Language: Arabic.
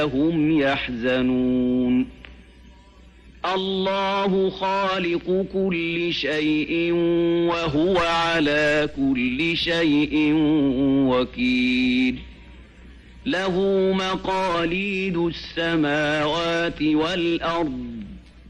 هم يحزنون الله خالق كل شيء وهو على كل شيء وكيل له مقاليد السماوات والأرض